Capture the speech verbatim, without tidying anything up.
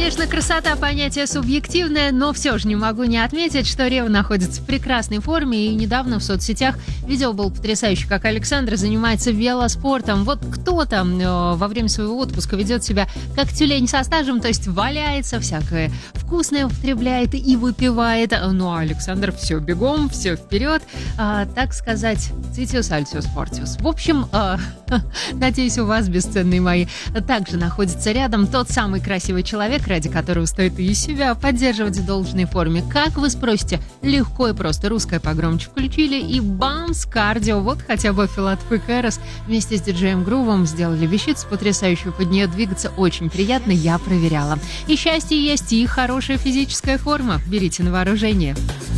Конечно, красота — понятие субъективное, но все же не могу не отметить, что Рева находится в прекрасной форме, и недавно в соцсетях видео было потрясающе, как Александр занимается велоспортом. Вот кто-то э, во время своего отпуска ведет себя как тюлень со стажем, то есть валяется, всякое вкусное употребляет и выпивает. Ну, а Александр все бегом, все вперед, э, так сказать, цитиус альтиус фортиус. В общем, э, надеюсь, у вас, бесценные мои, также находится рядом тот самый красивый человек, ради которого стоит и себя поддерживать в должной форме. Как вы спросите? Легко и просто. Русское погромче включили, и бамс, кардио. Вот хотя бы Филатов и Кэрос вместе с диджеем Грувом сделали вещицу потрясающую. Под нее двигаться очень приятно, я проверяла. И счастье есть, и хорошая физическая форма. Берите на вооружение.